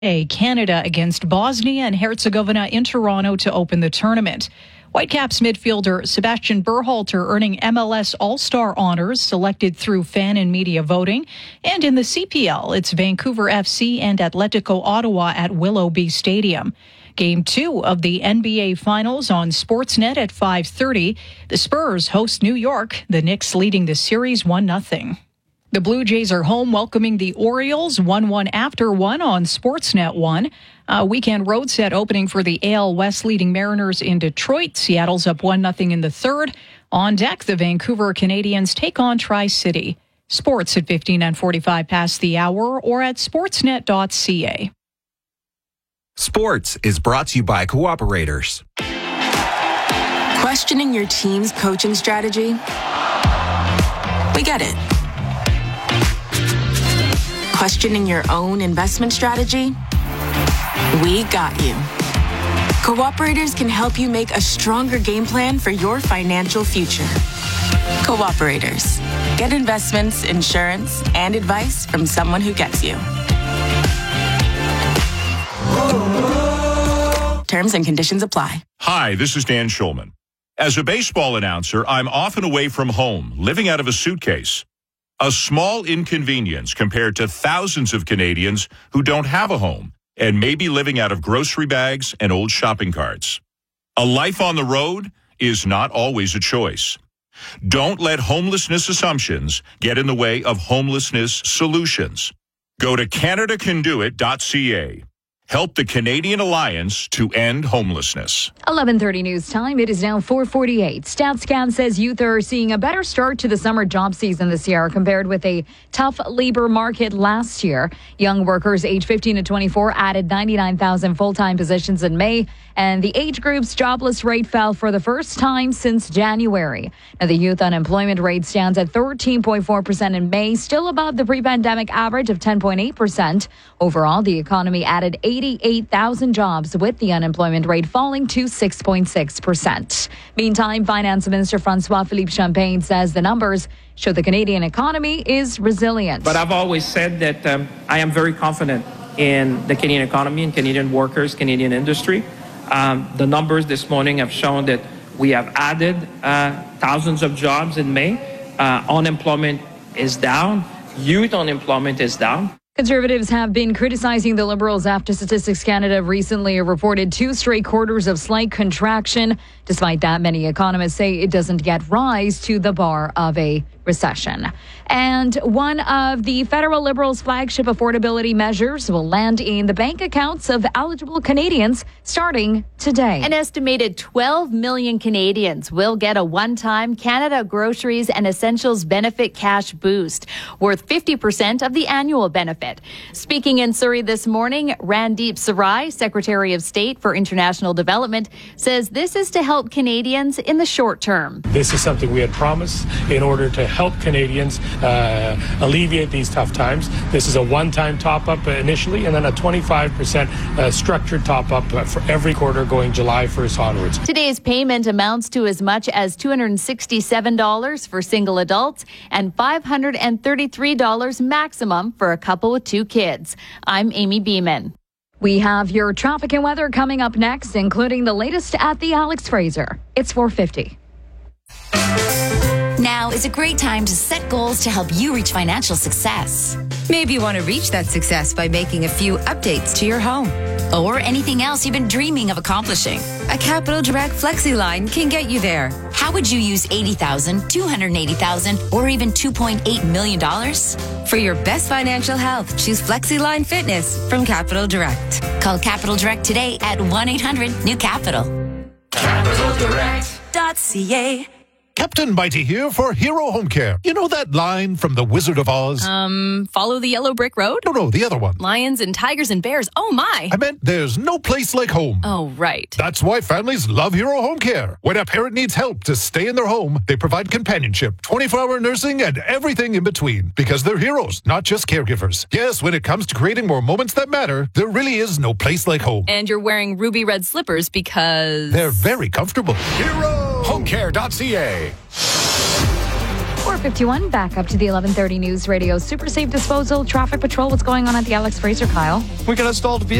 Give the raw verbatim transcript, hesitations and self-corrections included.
Canada against Bosnia and Herzegovina in Toronto to open the tournament. Whitecaps midfielder Sebastian Berhalter earning M L S All-Star honors selected through fan and media voting. And in the C P L, it's Vancouver F C and Atletico Ottawa at Willoughby Stadium. Game two of the N B A Finals on Sportsnet at five thirty. The Spurs host New York, the Knicks leading the series one nothing. The Blue Jays are home welcoming the Orioles one one after one on Sportsnet one. A weekend road set opening for the A L West leading Mariners in Detroit. Seattle's up one nothing in the third. On deck, the Vancouver Canadians take on Tri-City. Sports at fifteen and forty-five past the hour or at sportsnet dot c a. Sports is brought to you by Cooperators. Questioning your team's coaching strategy? We get it. Questioning your own investment strategy? We got you. Cooperators can help you make a stronger game plan for your financial future. Cooperators. Get investments, insurance, and advice from someone who gets you. Terms and conditions apply. Hi, this is Dan Schulman. As a baseball announcer, I'm often away from home, living out of a suitcase. A small inconvenience compared to thousands of Canadians who don't have a home and may be living out of grocery bags and old shopping carts. A life on the road is not always a choice. Don't let homelessness assumptions get in the way of homelessness solutions. Go to canada can do it dot c a. Help the Canadian Alliance to end homelessness. eleven thirty news time. It is now four forty-eight. StatsCan says youth are seeing a better start to the summer job season this year compared with a tough labor market last year. Young workers aged fifteen to twenty-four added ninety-nine thousand full-time positions in May, and the age group's jobless rate fell for the first time since January. Now, the youth unemployment rate stands at thirteen point four percent in May, still above the pre-pandemic average of ten point eight percent. Overall, the economy added eighty-eight thousand jobs, with the unemployment rate falling to six point six percent. Meantime, Finance Minister François-Philippe Champagne says the numbers show the Canadian economy is resilient. But I've always said that um, I am very confident in the Canadian economy and Canadian workers, Canadian industry. Um, the numbers this morning have shown that we have added uh, thousands of jobs in May. Uh, unemployment is down. Youth unemployment is down. Conservatives have been criticizing the Liberals after Statistics Canada recently reported two straight quarters of slight contraction. Despite that, many economists say it doesn't yet rise to the bar of a recession. And one of the federal Liberals' flagship affordability measures will land in the bank accounts of eligible Canadians starting today. An estimated twelve million Canadians will get a one-time Canada Groceries and Essentials Benefit cash boost, worth fifty percent of the annual benefit. Speaking in Surrey this morning, Randeep Sarai, Secretary of State for International Development, says this is to help Canadians in the short term. This is something we had promised in order to help Canadians uh, alleviate these tough times. This is a one-time top-up initially, and then a twenty-five percent uh, structured top-up for every quarter going July first onwards. Today's payment amounts to as much as two hundred sixty-seven dollars for single adults and five hundred thirty-three dollars maximum for a couple with two kids. I'm Amy Beeman. We have your traffic and weather coming up next, including the latest at the Alex Fraser. It's four fifty. Now is a great time to set goals to help you reach financial success. Maybe you want to reach that success by making a few updates to your home. Or anything else you've been dreaming of accomplishing. A Capital Direct Flexi line can get you there. How would you use eighty thousand dollars, two hundred eighty thousand dollars, or even two point eight million dollars? For your best financial health, choose Flexi Line Fitness from Capital Direct. Call Capital Direct today at one eight hundred new capital. capital direct dot c a. Captain Mighty here for Hero Home Care. You know that line from The Wizard of Oz? Um, follow the yellow brick road? No, no, the other one. Lions and tigers and bears. Oh, my. I meant there's no place like home. Oh, right. That's why families love Hero Home Care. When a parent needs help to stay in their home, they provide companionship, twenty-four hour nursing, and everything in between. Because they're heroes, not just caregivers. Yes, when it comes to creating more moments that matter, there really is no place like home. And you're wearing ruby red slippers because... they're very comfortable. Hero Home Care dot c a. four fifty-one, back up to the eleven thirty News Radio Super Safe Disposal Traffic Patrol. What's going on at the Alex Fraser, Kyle? We got a stalled vehicle.